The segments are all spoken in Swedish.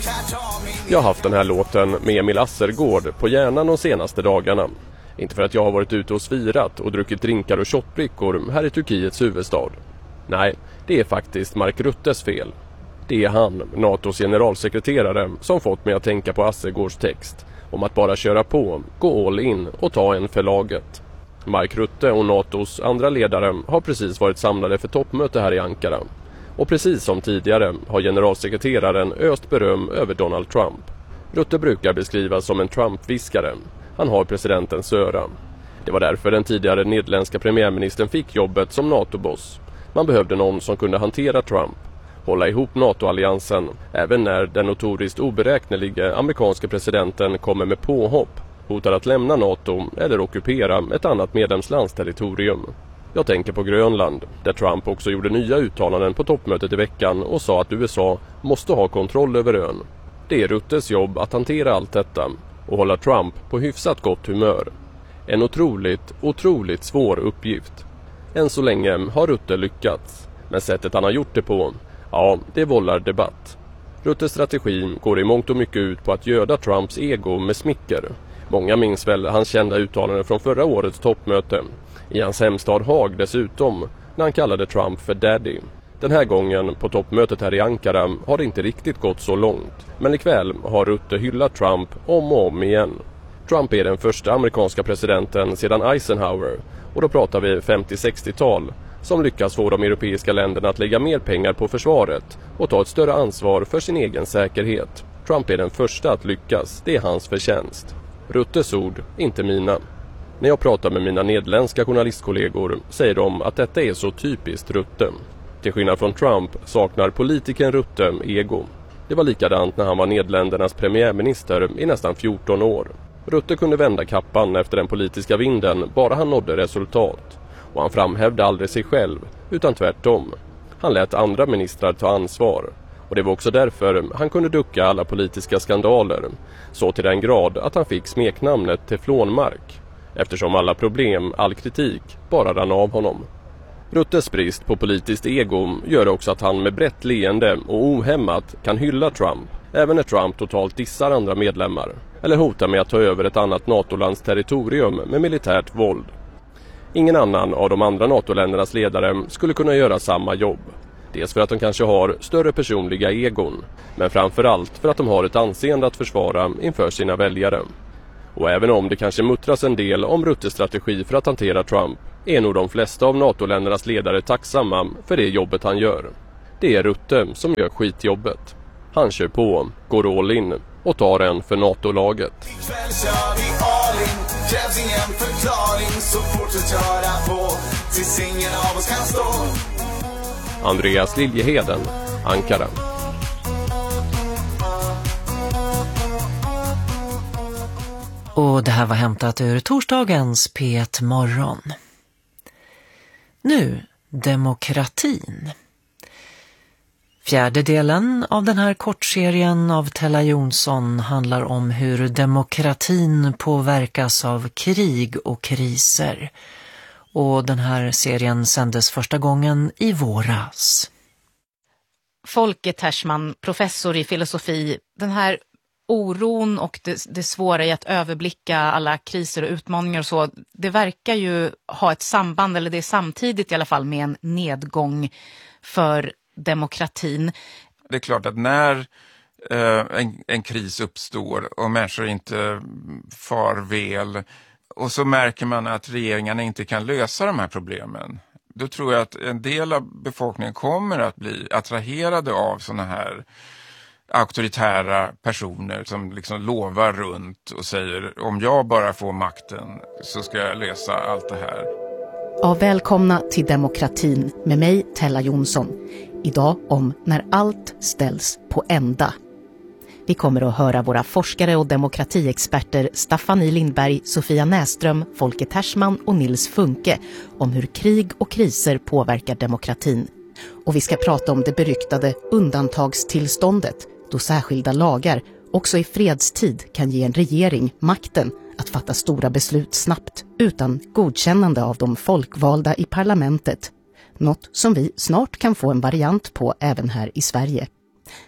Jag har haft den här låten med Emil Assergård på hjärnan de senaste dagarna. Inte för att jag har varit ute och svirat och druckit drinkar och shotbrickor här i Turkiets huvudstad. Nej, det är faktiskt Mark Ruttes fel. Det är han, NATOs generalsekreterare, som fått mig att tänka på Assergårds text om att bara köra på, gå all in och ta en för laget. Mark Rutte och NATOs andra ledare har precis varit samlade för toppmöte här i Ankara. Och precis som tidigare har generalsekreteraren öst beröm över Donald Trump. Rutte brukar beskrivas som en Trump-viskare. Han har presidentens öra. Det var därför den tidigare nederländska premiärministern fick jobbet som NATO-boss. Man behövde någon som kunde hantera Trump, hålla ihop NATO-alliansen, även när den notoriskt oberäkneliga amerikanska presidenten kommer med påhopp, hotar att lämna NATO eller ockupera ett annat medlemslands territorium. Jag tänker på Grönland, där Trump också gjorde nya uttalanden på toppmötet i veckan och sa att USA måste ha kontroll över ön. Det är Ruttes jobb att hantera allt detta och hålla Trump på hyfsat gott humör. En otroligt svår uppgift. Än så länge har Rutte lyckats, men sättet han har gjort det på, ja, det vållar debatt. Ruttes strategi går i mångt och mycket ut på att göda Trumps ego med smicker. Många minns väl hans kända uttalanden från förra årets toppmöte. I hans hemstad Haag dessutom, när han kallade Trump för daddy. Den här gången på toppmötet här i Ankara har det inte riktigt gått så långt. Men ikväll har Rutte hyllat Trump om och om igen. Trump är den första amerikanska presidenten sedan Eisenhower, och då pratar vi 50-60-tal, som lyckas få de europeiska länderna att lägga mer pengar på försvaret och ta ett större ansvar för sin egen säkerhet. Trump är den första att lyckas, det är hans förtjänst. Ruttes ord, inte mina. När jag pratar med mina nederländska journalistkollegor säger de att detta är så typiskt Rutte. Till skillnad från Trump saknar politikern Rutte ego. Det var likadant när han var Nederländernas premiärminister i nästan 14 år. Rutte kunde vända kappan efter den politiska vinden bara han nådde resultat. Och han framhävde aldrig sig själv, utan tvärtom. Han lät andra ministrar ta ansvar. Och det var också därför han kunde ducka alla politiska skandaler. Så till den grad att han fick smeknamnet Teflonmark. Eftersom alla problem, all kritik, bara rann av honom. Ruttes brist på politiskt ego gör också att han med brett leende och ohämmat kan hylla Trump. Även när Trump totalt dissar andra medlemmar. Eller hotar med att ta över ett annat NATO-lands territorium med militärt våld. Ingen annan av de andra NATO-ländernas ledare skulle kunna göra samma jobb. Dels för att de kanske har större personliga egon, men framförallt för att de har ett anseende att försvara inför sina väljare. Och även om det kanske muttras en del om Ruttes strategi för att hantera Trump, är nog de flesta av NATO-ländernas ledare tacksamma för det jobbet han gör. Det är Rutte som gör skitjobbet. Han kör på, går all in och tar en för NATO-laget. Andreas Liljeheden, Ankara. Och det här var hämtat ur torsdagens P1 Morgon. Nu, demokratin. Fjärde delen av den här kortserien av Tella Jonsson handlar om hur demokratin påverkas av krig och kriser. Och den här serien sändes första gången i våras. Folke Tersman, professor i filosofi, den här oron och det svåra i att överblicka alla kriser och utmaningar och så, det verkar ju ha ett samband, eller det är samtidigt i alla fall, med en nedgång för demokratin. Det är klart att när en kris uppstår och människor inte far väl, och så märker man att regeringarna inte kan lösa de här problemen, då tror jag att en del av befolkningen kommer att bli attraherade av såna här auktoritära personer som liksom lovar runt och säger: om jag bara får makten så ska jag lösa allt det här. Ja, välkomna till demokratin med mig, Tella Jonsson. Idag om när allt ställs på ända. Vi kommer att höra våra forskare och demokratiexperter Staffan I. Lindberg, Sofia Näström, Folke Tersman och Nils Funke om hur krig och kriser påverkar demokratin. Och vi ska prata om det beryktade undantagstillståndet, då särskilda lagar också i fredstid kan ge en regering makten att fatta stora beslut snabbt utan godkännande av de folkvalda i parlamentet. Något som vi snart kan få en variant på även här i Sverige.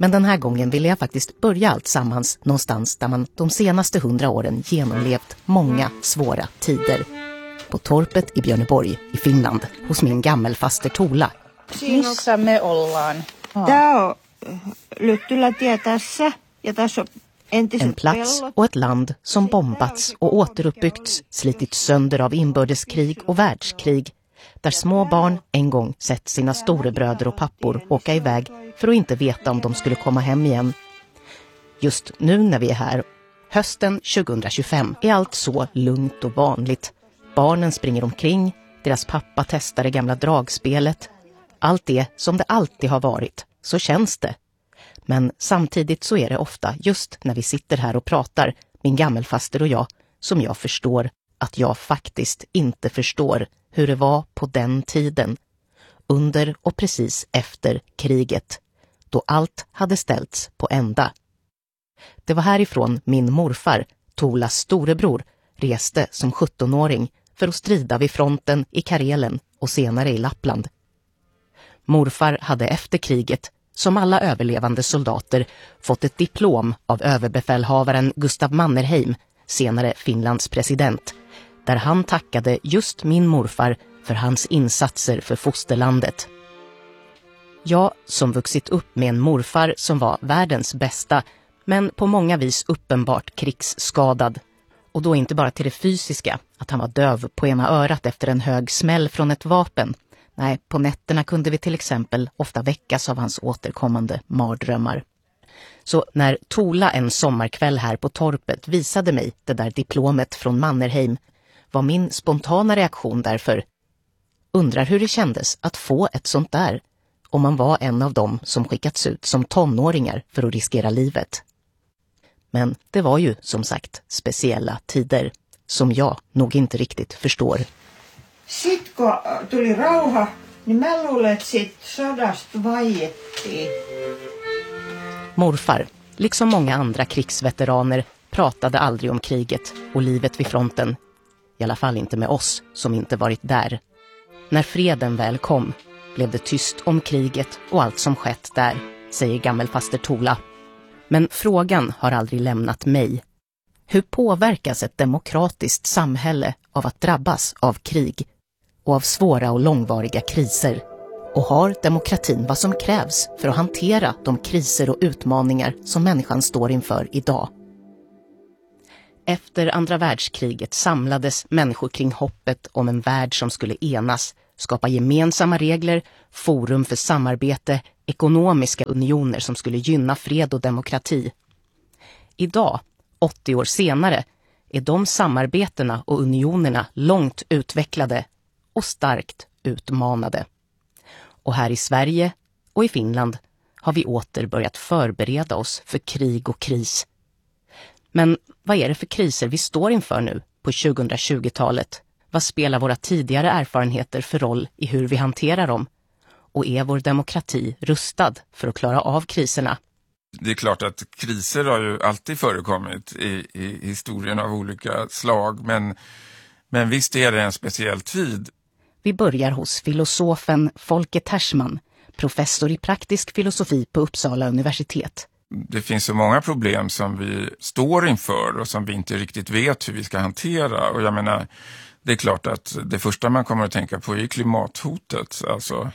Men den här gången ville jag faktiskt börja allt sammans någonstans där man de senaste 100 åren genomlevt många svåra tider. På torpet i Björneborg i Finland hos min gammelfaster Tola. Missä me ollaan? Tää on Lyttylätie tässä ja tässä on entiset En plats pellot. och ett land som bombats och återuppbyggts, slitits sönder av inbördeskrig och världskrig, där små barn en gång sett sina storebröder och pappor åka iväg för att inte veta om de skulle komma hem igen. Just nu när vi är här, hösten 2025, är allt så lugnt och vanligt. Barnen springer omkring, deras pappa testar det gamla dragspelet. Allt det som det alltid har varit, så känns det. Men samtidigt så är det ofta just när vi sitter här och pratar, min gammelfaster och jag, som jag förstår att jag faktiskt inte förstår hur det var på den tiden. Under och precis efter kriget, då allt hade ställts på ända. Det var härifrån min morfar, Tolas storebror, reste som 17-åring för att strida vid fronten i Karelen och senare i Lappland. Morfar hade efter kriget, som alla överlevande soldater, fått ett diplom av överbefälhavaren Gustav Mannerheim, senare Finlands president, där han tackade just min morfar för hans insatser för fosterlandet. Jag som vuxit upp med en morfar som var världens bästa, men på många vis uppenbart krigsskadad. Och då inte bara till det fysiska, att han var döv på ena örat efter en hög smäll från ett vapen. Nej, på nätterna kunde vi till exempel ofta väckas av hans återkommande mardrömmar. Så när Tola en sommarkväll här på torpet visade mig det där diplomet från Mannerheim, var min spontana reaktion därför: undrar hur det kändes att få ett sånt där, om man var en av dem som skickats ut som tonåringar för att riskera livet. Men det var ju som sagt speciella tider som jag nog inte riktigt förstår. Sitten kun tuli rauha, niin mä luulen, että sit sodasta vaiettiin. Morfar, liksom många andra krigsveteraner, pratade aldrig om kriget och livet vid fronten. I alla fall inte med oss som inte varit där. När freden väl kom blev det tyst om kriget och allt som skett där, säger gammelfaster Tola. Men frågan har aldrig lämnat mig. Hur påverkas ett demokratiskt samhälle av att drabbas av krig och av svåra och långvariga kriser? Och har demokratin vad som krävs för att hantera de kriser och utmaningar som människan står inför idag? Efter andra världskriget samlades människor kring hoppet om en värld som skulle enas, skapa gemensamma regler, forum för samarbete, ekonomiska unioner som skulle gynna fred och demokrati. Idag, 80 år senare, är de samarbetena och unionerna långt utvecklade och starkt utmanade. Och här i Sverige och i Finland har vi åter börjat förbereda oss för krig och kris. Men vad är det för kriser vi står inför nu på 2020-talet? Vad spelar våra tidigare erfarenheter för roll i hur vi hanterar dem? Och är vår demokrati rustad för att klara av kriserna? Det är klart att kriser har ju alltid förekommit i historien av olika slag. Men visst är det en speciell tid. Vi börjar hos filosofen Folke Tersman, professor i praktisk filosofi på Uppsala universitet. Det finns så många problem som vi står inför och som vi inte riktigt vet hur vi ska hantera. Och jag menar, det är klart att det första man kommer att tänka på är klimathotet. Alltså,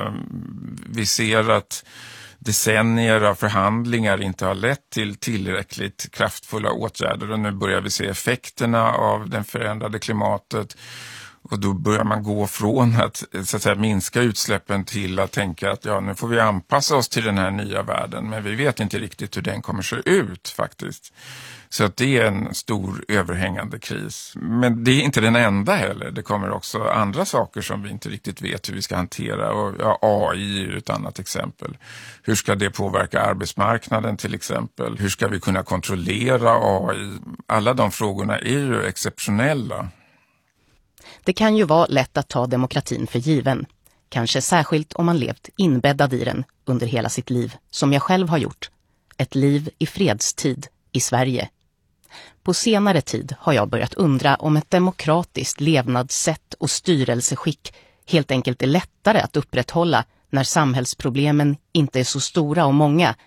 vi ser att decennier av förhandlingar inte har lett till tillräckligt kraftfulla åtgärder och nu börjar vi se effekterna av det förändrade klimatet. Och då börjar man gå från att, så att säga, minska utsläppen till att tänka att ja, nu får vi anpassa oss till den här nya världen. Men vi vet inte riktigt hur den kommer se ut faktiskt. Så att det är en stor överhängande kris. Men det är inte den enda heller. Det kommer också andra saker som vi inte riktigt vet hur vi ska hantera. Och ja, AI är ett annat exempel. Hur ska det påverka arbetsmarknaden till exempel? Hur ska vi kunna kontrollera AI? Alla de frågorna är ju exceptionella. Det kan ju vara lätt att ta demokratin för given. Kanske särskilt om man levt inbäddad i den under hela sitt liv, som jag själv har gjort. Ett liv i fredstid i Sverige. På senare tid har jag börjat undra om ett demokratiskt levnadssätt och styrelseskick helt enkelt är lättare att upprätthålla när samhällsproblemen inte är så stora och många,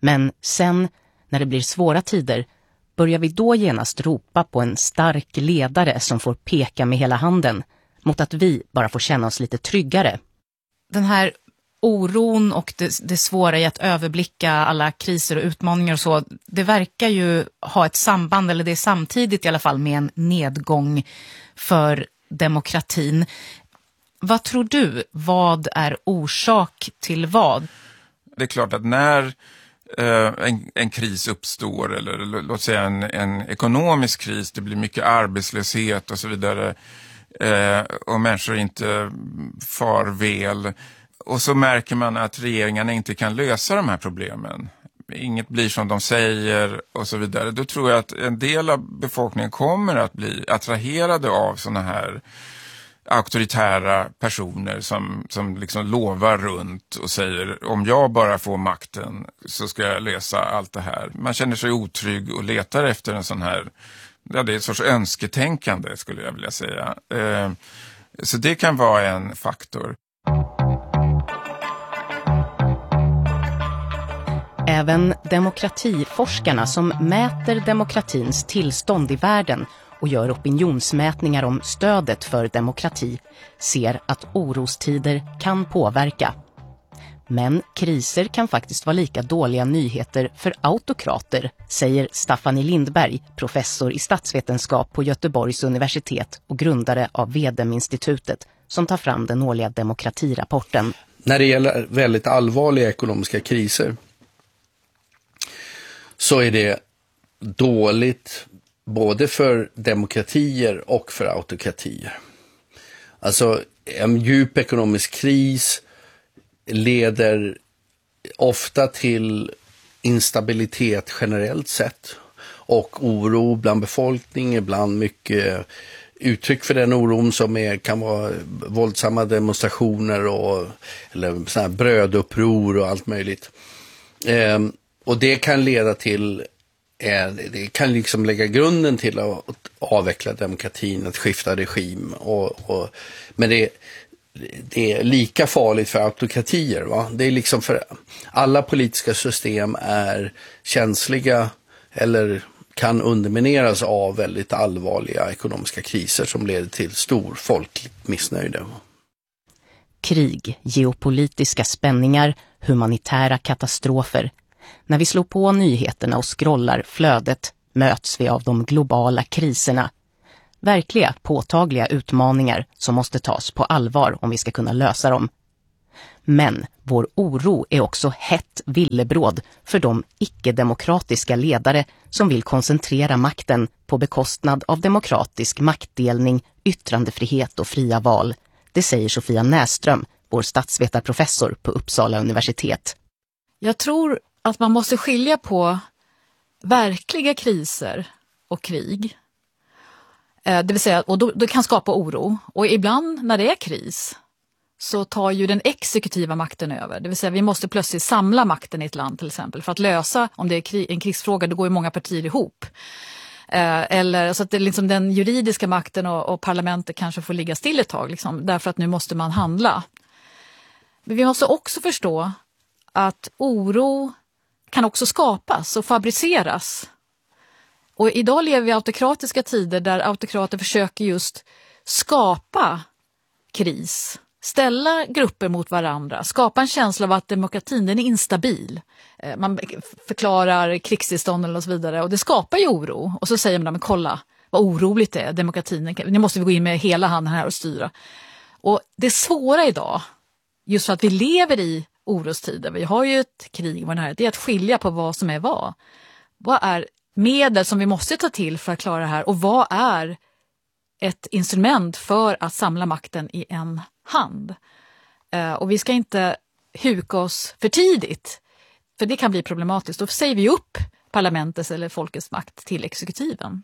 Men sen, när det blir svåra tider, börjar vi då genast ropa på en stark ledare som får peka med hela handen, mot att vi bara får känna oss lite tryggare. Den här oron och det svåra i att överblicka alla kriser och utmaningar och så, det verkar ju ha ett samband, eller det är samtidigt i alla fall, med en nedgång för demokratin. Vad tror du? Vad är orsak till vad? Det är klart att när en kris uppstår, eller låt säga en ekonomisk kris, det blir mycket arbetslöshet och så vidare, och människor inte far väl, och så märker man att regeringarna inte kan lösa de här problemen. Inget blir som de säger och så vidare. Då tror jag att en del av befolkningen kommer att bli attraherade av såna här auktoritära personer som liksom lovar runt och säger, om jag bara får makten så ska jag lösa allt det här. Man känner sig otrygg och letar efter en sån här, ja, det är ett sorts önsketänkande skulle jag vilja säga. Så det kan vara en faktor. Även demokratiforskarna som mäter demokratins tillstånd i världen och gör opinionsmätningar om stödet för demokrati ser att orostider kan påverka. Men kriser kan faktiskt vara lika dåliga nyheter för autokrater, säger Staffan Lindberg, professor i statsvetenskap på Göteborgs universitet och grundare av Vedem-institutet, som tar fram den årliga demokratirapporten. När det gäller väldigt allvarliga ekonomiska kriser så är det dåligt både för demokratier och för autokratier. Alltså en djup ekonomisk kris leder ofta till instabilitet generellt sett och oro bland befolkningen, ibland mycket uttryck för den oron som kan vara våldsamma demonstrationer eller såna här bröduppror och allt möjligt. Och det kan leda till, det kan liksom lägga grunden till att avveckla demokratin, att skifta regim. Men det är lika farligt för autokratier. Va? Det är liksom för alla politiska system är känsliga eller kan undermineras av väldigt allvarliga ekonomiska kriser som leder till stor folkligt missnöje. Krig, geopolitiska spänningar, humanitära katastrofer. När vi slår på nyheterna och scrollar flödet möts vi av de globala kriserna. Verkliga, påtagliga utmaningar som måste tas på allvar om vi ska kunna lösa dem. Men vår oro är också hett villebråd för de icke-demokratiska ledare som vill koncentrera makten på bekostnad av demokratisk maktdelning, yttrandefrihet och fria val. Det säger Sofia Näström, vår statsvetarprofessor på Uppsala universitet. Jag tror att man måste skilja på verkliga kriser och krig. Det vill säga, och det kan skapa oro. Och ibland när det är kris så tar ju den exekutiva makten över. Det vill säga vi måste plötsligt samla makten i ett land till exempel. För att lösa, om det är en krigsfråga, då går ju många partier ihop. Eller så att det liksom den juridiska makten och parlamentet kanske får ligga still ett tag. Liksom, därför att nu måste man handla. Men vi måste också förstå att oro kan också skapas och fabriceras. Och idag lever vi i autokratiska tider där autokrater försöker just skapa kris. Ställa grupper mot varandra. Skapa en känsla av att demokratin den är instabil. Man förklarar krigstillstånd och så vidare. Och det skapar ju oro. Och så säger man, men kolla vad oroligt det är. Demokratin, nu måste vi gå in med hela handen här och styra. Och det svåra idag, just för att vi lever i orostider. Vi har ju ett krig, det är att skilja på vad som är vad. Vad är medel som vi måste ta till för att klara det här? Och vad är ett instrument för att samla makten i en hand? Och vi ska inte huka oss för tidigt. För det kan bli problematiskt. Då säger vi upp parlamentets eller folkets makt till exekutiven.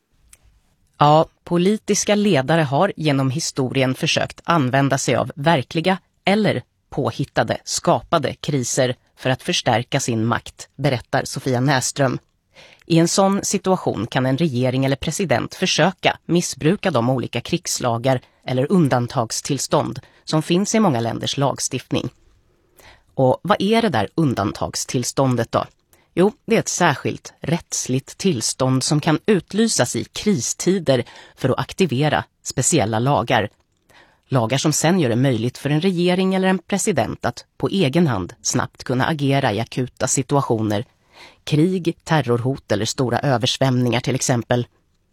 Ja, politiska ledare har genom historien försökt använda sig av verkliga eller påhittade, skapade kriser för att förstärka sin makt, berättar Sofia Näström. I en sån situation kan en regering eller president försöka missbruka de olika krigslagar eller undantagstillstånd som finns i många länders lagstiftning. Och vad är det där undantagstillståndet då? Jo, det är ett särskilt rättsligt tillstånd som kan utlysas i kristider för att aktivera speciella lagar. Lagar som sen gör det möjligt för en regering eller en president att på egen hand snabbt kunna agera i akuta situationer. Krig, terrorhot eller stora översvämningar till exempel.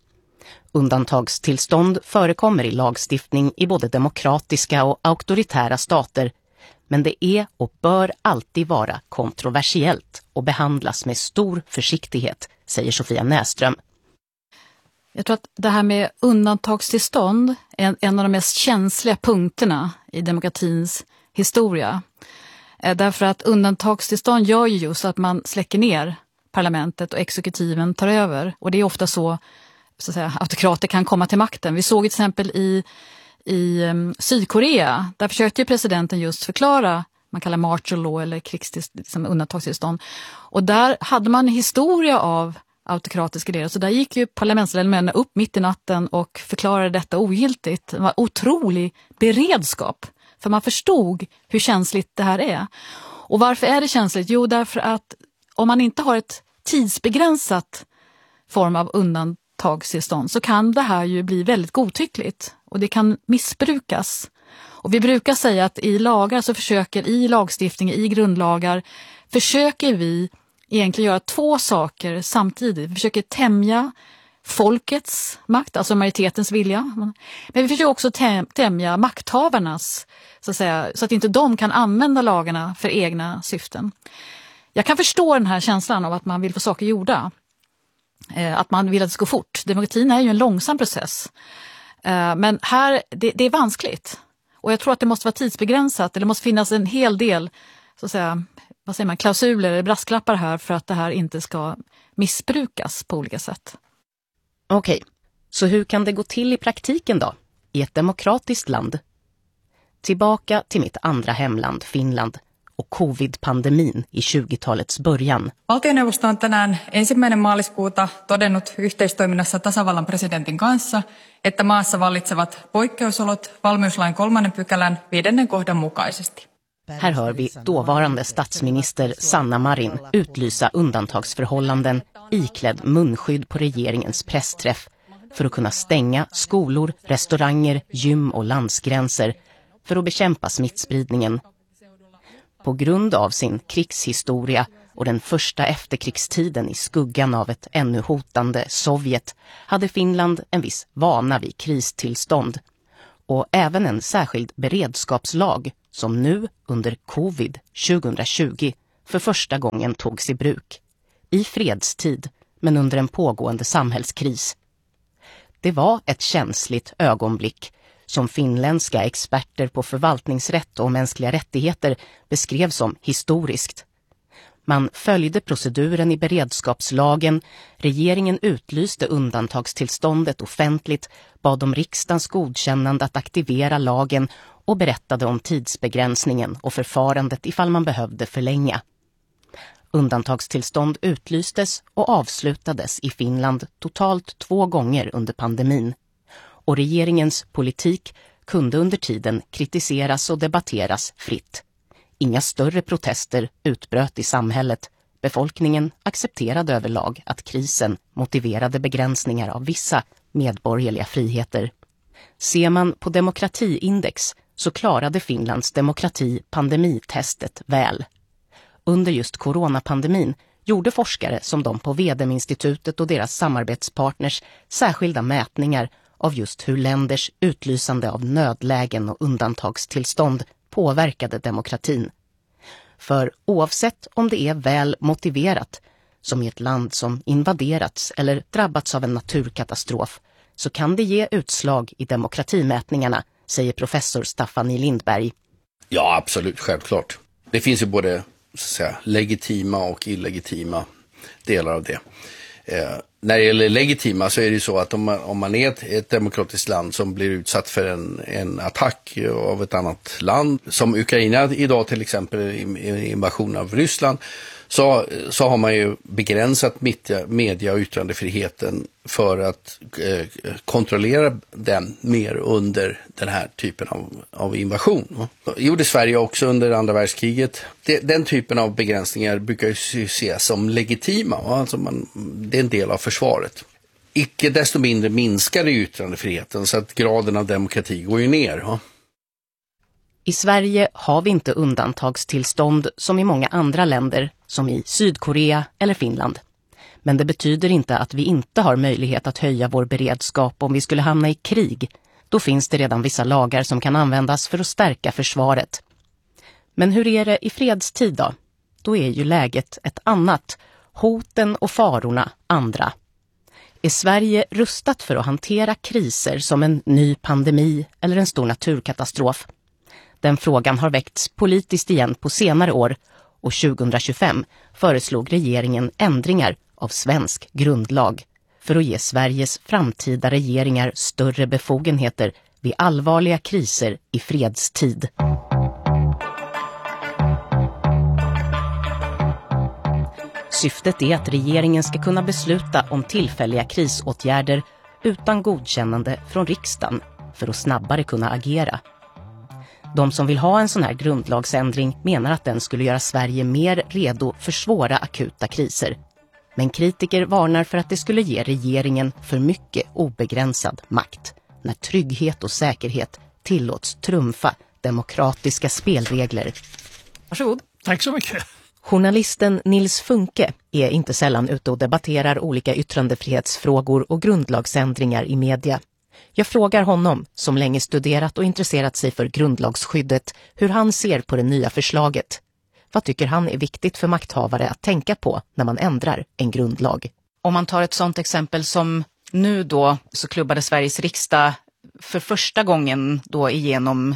Undantagstillstånd förekommer i lagstiftning i både demokratiska och auktoritära stater. Men det är och bör alltid vara kontroversiellt och behandlas med stor försiktighet, säger Sofia Näström. Jag tror att det här med undantagstillstånd är en av de mest känsliga punkterna i demokratins historia. Därför att undantagstillstånd gör ju just att man släcker ner parlamentet och exekutiven tar över. Och det är ofta så att säga, autokrater kan komma till makten. Vi såg till exempel i Sydkorea, där försökte ju presidenten just förklara, man kallar martial law eller undantagstillstånd. Och där hade man en historia av autokratiska ledare. Så där gick ju parlamentsledamöterna upp mitt i natten och förklarade detta ogiltigt. Det var otrolig beredskap. För man förstod hur känsligt det här är. Och varför är det känsligt? Jo, därför att om man inte har ett tidsbegränsat form av undantagstillstånd så kan det här ju bli väldigt godtyckligt. Och det kan missbrukas. Och vi brukar säga att i lagar så i lagstiftning, i grundlagar, försöker vi egentligen göra två saker samtidigt. Vi försöker tämja folkets makt, alltså majoritetens vilja. Men vi försöker också tämja makthavarnas, så att säga, så att inte de kan använda lagarna för egna syften. Jag kan förstå den här känslan av att man vill få saker gjorda. Att man vill att det ska gå fort. Demokratin är ju en långsam process. Men här, det är vanskligt. Och jag tror att det måste vara tidsbegränsat. Eller det måste finnas en hel del, så att säga, vad säger man, klausuler eller brasklappar här för att det här inte ska missbrukas på olika sätt. Okej, så hur kan det gå till i praktiken då? I ett demokratiskt land? Tillbaka till mitt andra hemland, Finland, och covid-pandemin i 20-talets början. Valtioneuvosto on tänään 1. maaliskuuta todennut yhteistoiminnassa tasavallan presidentin kanssa, että maassa vallitsevat poikkeusolot valmiuslain 3. pykälän 5. kohdan mukaisesti. Här hör vi dåvarande statsminister Sanna Marin utlysa undantagsförhållanden iklädd munskydd på regeringens pressträff för att kunna stänga skolor, restauranger, gym och landsgränser för att bekämpa smittspridningen. På grund av sin krigshistoria och den första efterkrigstiden i skuggan av ett ännu hotande Sovjet hade Finland en viss vana vid kristillstånd och även en särskild beredskapslag som nu under covid 2020 för första gången togs i bruk. I fredstid men under en pågående samhällskris. Det var ett känsligt ögonblick som finländska experter på förvaltningsrätt och mänskliga rättigheter beskrev som historiskt. Man följde proceduren i beredskapslagen, regeringen utlyste undantagstillståndet offentligt, bad om riksdagens godkännande att aktivera lagen och berättade om tidsbegränsningen och förfarandet ifall man behövde förlänga. Undantagstillstånd utlystes och avslutades i Finland totalt 2 gånger under pandemin. Och regeringens politik kunde under tiden kritiseras och debatteras fritt. Inga större protester utbröt i samhället. Befolkningen accepterade överlag att krisen motiverade begränsningar av vissa medborgerliga friheter. Ser man på demokratiindex så klarade Finlands demokrati pandemitestet väl. Under just coronapandemin gjorde forskare som de på Vedem-institutet och deras samarbetspartners särskilda mätningar av just hur länders utlysande av nödlägen och undantagstillstånd påverkade demokratin. För oavsett om det är väl motiverat, som i ett land som invaderats eller drabbats av en naturkatastrof, så kan det ge utslag i demokratimätningarna, säger professor Staffan Lindberg. Ja, absolut, självklart. Det finns ju både så att säga, legitima och illegitima delar av det. När det gäller legitima så är det ju så att om man är ett demokratiskt land som blir utsatt för en attack av ett annat land, som Ukraina idag till exempel i invasion av Ryssland, så har man ju begränsat media- och yttrandefriheten för att kontrollera den mer under den här typen av invasion. Det gjorde Sverige också under andra världskriget. Den typen av begränsningar brukar ju ses som legitima. Alltså det är en del av försvaret. Icke desto mindre minskar yttrandefriheten så att graden av demokrati går ju ner. I Sverige har vi inte undantagstillstånd som i många andra länder, som i Sydkorea eller Finland. Men det betyder inte att vi inte har möjlighet att höja vår beredskap om vi skulle hamna i krig. Då finns det redan vissa lagar som kan användas för att stärka försvaret. Men hur är det i fredstid då? Då är ju läget ett annat. Hoten och farorna andra. Är Sverige rustat för att hantera kriser som en ny pandemi eller en stor naturkatastrof? Den frågan har väckts politiskt igen på senare år och 2025 föreslog regeringen ändringar av svensk grundlag för att ge Sveriges framtida regeringar större befogenheter vid allvarliga kriser i fredstid. Syftet är att regeringen ska kunna besluta om tillfälliga krisåtgärder utan godkännande från riksdagen för att snabbare kunna agera. De som vill ha en sån här grundlagsändring menar att den skulle göra Sverige mer redo för svåra akuta kriser. Men kritiker varnar för att det skulle ge regeringen för mycket obegränsad makt när trygghet och säkerhet tillåts trumfa demokratiska spelregler. Varsågod. Tack så mycket. Journalisten Nils Funke är inte sällan ute och debatterar olika yttrandefrihetsfrågor och grundlagsändringar i media. Jag frågar honom, som länge studerat och intresserat sig för grundlagsskyddet, hur han ser på det nya förslaget. Vad tycker han är viktigt för makthavare att tänka på när man ändrar en grundlag? Om man tar ett sådant exempel som nu då, så klubbade Sveriges riksdag för första gången då igenom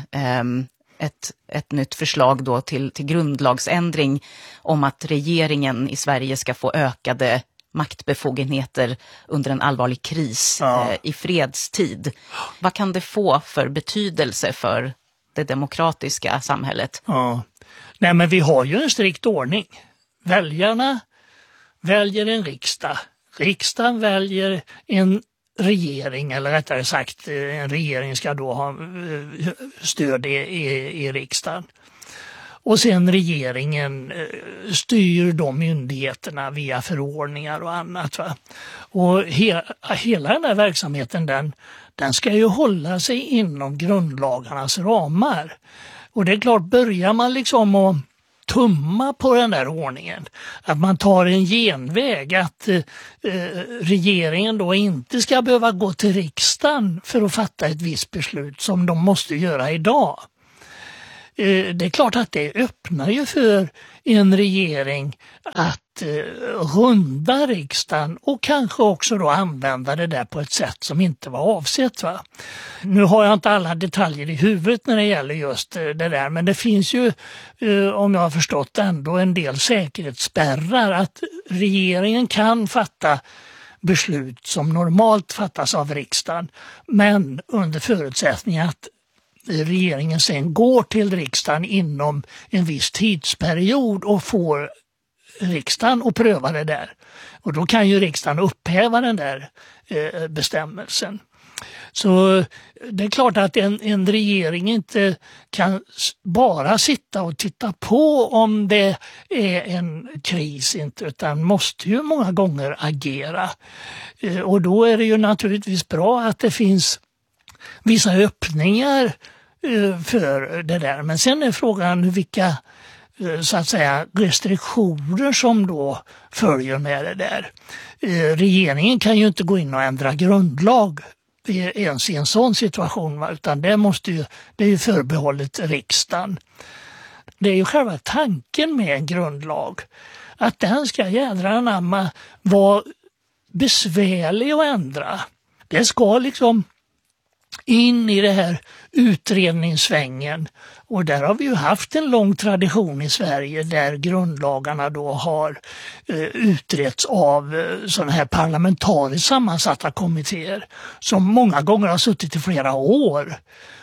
ett nytt förslag då till grundlagsändring om att regeringen i Sverige ska få ökade maktbefogenheter under en allvarlig kris i fredstid. Vad kan det få för betydelse för det demokratiska samhället? Ja. Nej, men vi har ju en strikt ordning. Väljarna väljer en riksdag. Riksdagen väljer en regering, eller rättare sagt en regering ska då ha stöd i riksdagen. Och sen regeringen styr de myndigheterna via förordningar och annat. Va? Och hela den här verksamheten den ska ju hålla sig inom grundlagarnas ramar. Och det är klart, börjar man liksom att tumma på den där ordningen, att man tar en genväg, att regeringen då inte ska behöva gå till riksdagen för att fatta ett visst beslut som de måste göra idag. Det är klart att det öppnar ju för en regering att runda riksdagen och kanske också då använda det där på ett sätt som inte var avsett. Va? Nu har jag inte alla detaljer i huvudet när det gäller just det där, men det finns ju, om jag har förstått ändå, en del säkerhetsspärrar att regeringen kan fatta beslut som normalt fattas av riksdagen, men under förutsättning att regeringen sen går till riksdagen inom en viss tidsperiod och får riksdagen att pröva det där. Och då kan ju riksdagen upphäva den där bestämmelsen. Så det är klart att en regering inte kan bara sitta och titta på om det är en kris, inte, utan måste ju många gånger agera. Och då är det ju naturligtvis bra att det finns vissa öppningar för det där. Men sen är frågan vilka så att säga restriktioner som då följer med det där. Regeringen kan ju inte gå in och ändra grundlag ens i en sån situation, utan det är ju förbehållet riksdagen. Det är ju själva tanken med en grundlag, att den ska jädra anamma vara besvärlig att ändra. Det ska liksom in i det här utredningssvängen, och där har vi ju haft en lång tradition i Sverige där grundlagarna då har utretts av sådana här parlamentariskt sammansatta kommittéer som många gånger har suttit i flera år.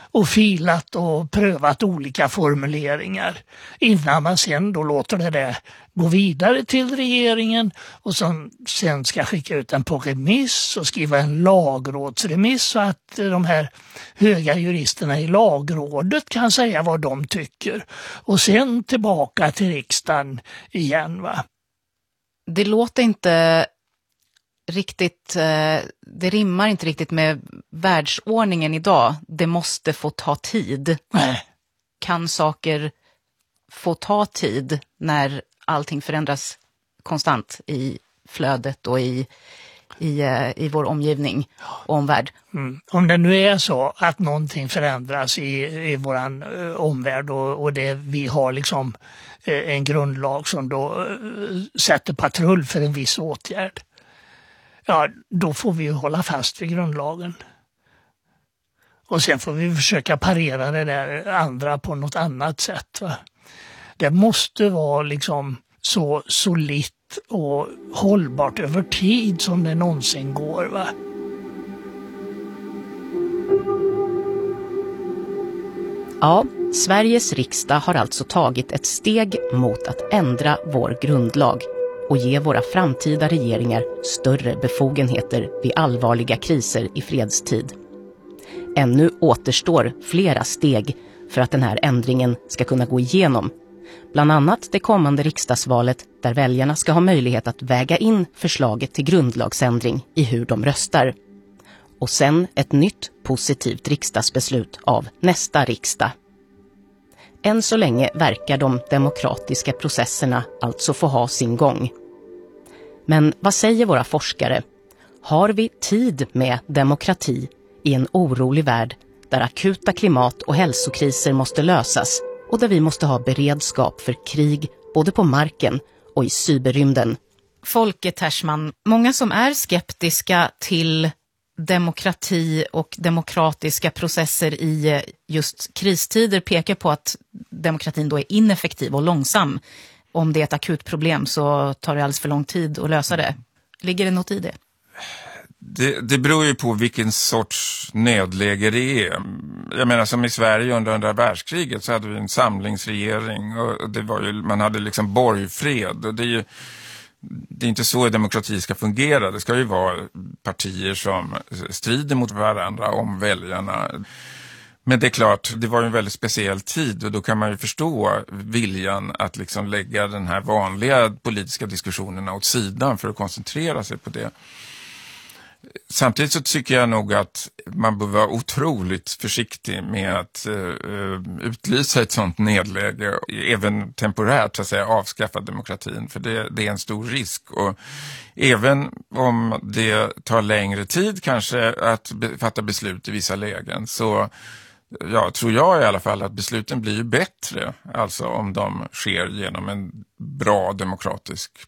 och filat och prövat olika formuleringar innan man sen då låter det där gå vidare till regeringen och som sen ska skicka ut den på remiss och skriva en lagrådsremiss så att de här höga juristerna i lagrådet kan säga vad de tycker och sen tillbaka till riksdagen igen, va? Det låter inte riktigt, det rimmar inte riktigt med världsordningen idag. Det måste få ta tid. Nej. Kan saker få ta tid när allting förändras konstant i flödet och i vår omgivning och omvärld? Om det nu är så att någonting förändras i våran omvärld och det vi har liksom en grundlag som då sätter patrull för en viss åtgärd. Ja, då får vi ju hålla fast vid grundlagen. Och sen får vi försöka parera det där andra på något annat sätt, va? Det måste vara liksom så solitt och hållbart över tid som det någonsin går, va? Ja, Sveriges riksdag har alltså tagit ett steg mot att ändra vår grundlag och ge våra framtida regeringar större befogenheter vid allvarliga kriser i fredstid. Ännu återstår flera steg för att den här ändringen ska kunna gå igenom. Bland annat det kommande riksdagsvalet där väljarna ska ha möjlighet att väga in förslaget till grundlagsändring i hur de röstar. Och sen ett nytt positivt riksdagsbeslut av nästa riksdag. Än så länge verkar de demokratiska processerna alltså få ha sin gång. Men vad säger våra forskare? Har vi tid med demokrati i en orolig värld där akuta klimat- och hälsokriser måste lösas och där vi måste ha beredskap för krig både på marken och i cyberrymden? Folke Tersman, många som är skeptiska till demokrati och demokratiska processer i just kristider pekar på att demokratin då är ineffektiv och långsam. Om det är ett akut problem så tar det alldeles för lång tid att lösa det. Ligger det något i det? Det beror ju på vilken sorts nödläge det är. Jag menar som i Sverige under andra världskriget så hade vi en samlingsregering och det var ju, man hade liksom borgfred och det är inte så demokrati ska fungera. Det ska ju vara partier som strider mot varandra om väljarna. Men det är klart, det var ju en väldigt speciell tid och då kan man ju förstå viljan att liksom lägga den här vanliga politiska diskussionerna åt sidan för att koncentrera sig på det. Samtidigt så tycker jag nog att man bör vara otroligt försiktig med att utlysa ett sånt nedläge, även temporärt så att säga, avskaffa demokratin, för det är en stor risk. Och även om det tar längre tid kanske att fatta beslut i vissa lägen så tror jag i alla fall att besluten blir ju bättre, alltså om de sker genom en bra demokratisk